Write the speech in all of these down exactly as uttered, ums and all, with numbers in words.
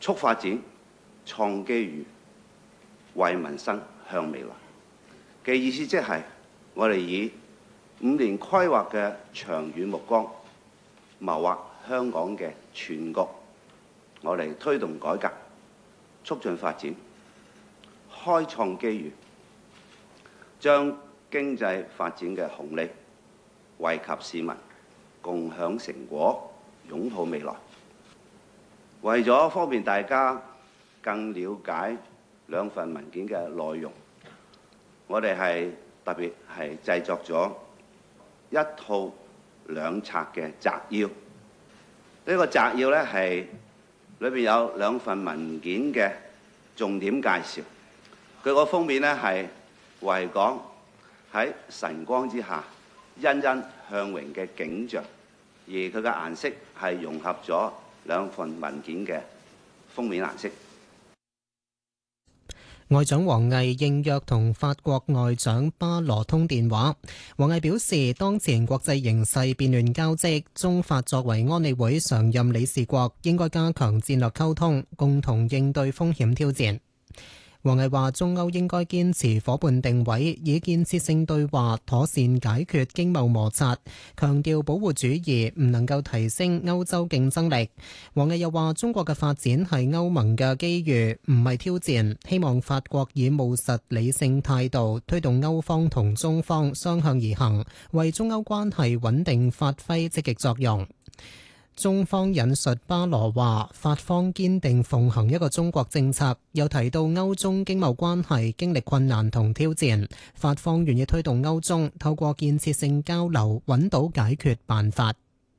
促發展、創機遇、為民生向未來嘅意思，即係我哋以五年規劃嘅長遠目光，謀劃香港嘅全局，我哋推動改革，促進發展，開創機遇，將經濟發展嘅紅利惠及市民，共享成果，擁抱未來。為咗方便大家更了解兩份文件嘅內容，我哋係特別係製作咗一套兩冊嘅摘要。呢個摘要呢，係裏邊有兩份文件嘅重點介紹。佢個封面呢，係維港喺晨光之下欣欣向榮嘅景象，而佢嘅顏色係融合咗兩份文件嘅封面顏色。 外長王毅應約同法國外長巴羅通電話。王毅表示，當前國際形勢變亂交織，中法作為安理會常任理事國，應該加強戰略溝通，共同應對風險挑戰。王毅話：中歐應該堅持夥伴定位，以建設性對話妥善解決經貿摩擦，強調保護主義唔能夠提升歐洲競爭力。王毅又話：中國嘅發展係歐盟嘅機遇，唔係挑戰。希望法國以務實理性態度推動歐方同中方相向而行，為中歐關係穩定發揮積極作用。中方引述巴羅話，法方堅定奉行一個中國政策，又提到歐中經貿關係經歷困難同挑戰，法方願意推動歐中透過建設性交流揾到解決辦法。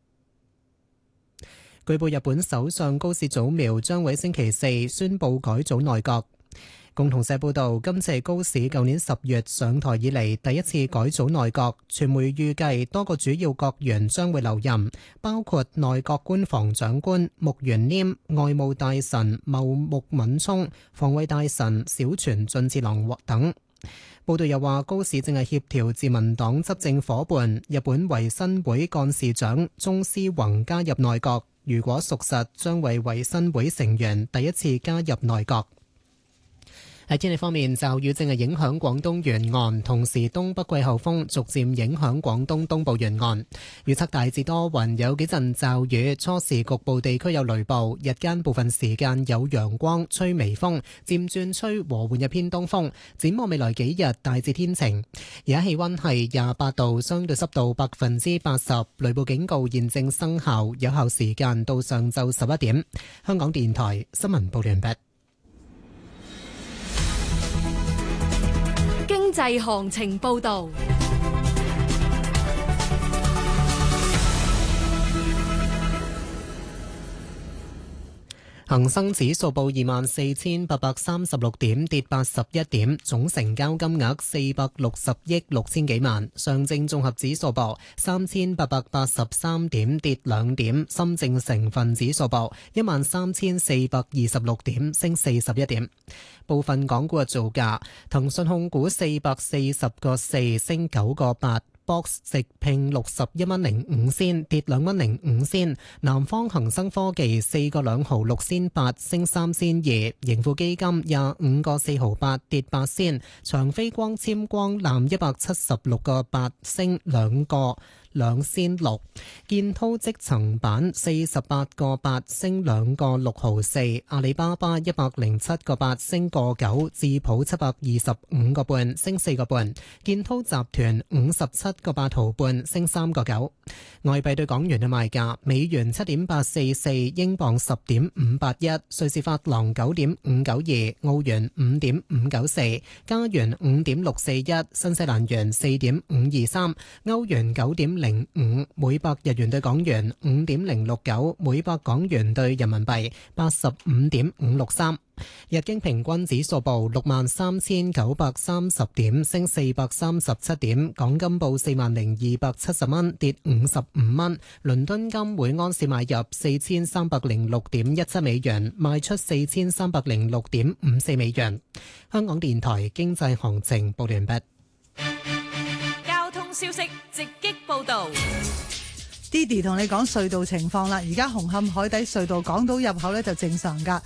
據報日本首相高市早苗將會星期四宣布改組內閣。共同社報道，今次高市舊年十月上台以嚟第一次改組內閣，傳媒預計多個主要閣員將會留任，包括內閣官房長官木原稔、外務大臣茂木敏充、防衛大臣小泉進次郎等。報道又話，高市正係協調自民黨執政夥伴日本維新會幹事長中司宏加入內閣，如果屬實，將為維新會成員第一次加入內閣。喺天氣方面，驟雨正係影響廣東沿岸，同時東北季候風逐漸影響廣東東部沿岸。預測大致多雲，有幾陣驟雨，初時局部地區有雷暴，日間部分時間有陽光，吹微風，漸轉吹和緩嘅偏東風。展望未來幾日，大致天晴。而家氣溫係廿八度，相對濕度百分之八十，雷暴警告現正生效，有效時間到上晝十一點。香港電台新聞報完畢。 經濟行情報道。恒生指數報二萬四千八百三十六點，跌八十一點，總成交金額四百六十億六千幾萬。上證綜合指數報三千八百八十三點，跌兩點。深證成分指數報一萬三千四百二十六點，升四十一點。部分港股嘅造價：騰訊控股四百四十個四，升九個八。Box 直拼六十一蚊零五仙，跌兩蚊零五仙。南方恒生科技四個兩毫六仙八，升三仙二。盈富基金廿五個四毫八，跌八仙。長飛光纖光纜一百七十六個八，升兩個兩仙六。建滔積層板四十八個八，升兩個六毫四。阿里巴巴一百零七個八，升個九。智普七百二十五個半，升四個半。建滔集團五十七個八毫半，升三個九。外幣對港元嘅賣價：美元七點八四四，英鎊十點五八一，瑞士法郎九點五九二，澳元五點五九四，加元五點六四一，新西蘭元四點五二三，歐元九點零五，每百日元對港元五點零六九，每百港元對人民幣八十五點五六三。日經平均指數報六萬三千九百三十點，升四百三十七點。港金報四萬零二百七十蚊，跌五十五蚊。倫敦金每盎司買入四千三百零六點一七美元，賣出四千三百零六點五四美元。香港電台經濟行情報完畢。 交通消息直擊報道。 Didi 同你講隧道情況啦，而家紅磡海底隧道港島入口咧就正常噶，